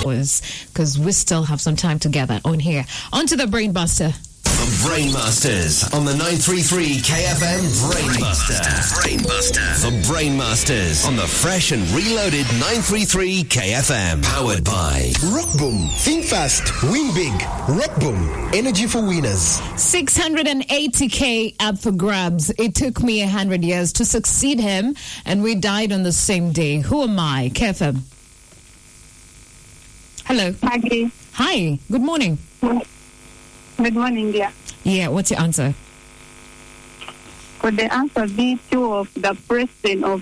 because we still have some time together on here. On to the Brainbuster. The Brainmasters on the 933 KFM Brainbuster. The Brainmasters on the fresh and reloaded 933 KFM. Powered by Rockboom. Think fast. Win big. Rockboom. Energy for winners. 680K up for grabs. It took me 100 years to succeed him, and we died on the same day. Who am I? KFM. Hello. Maggie. Hi. Good morning. Good morning, dear. Yeah, what's your answer? Could the answer be two of the president of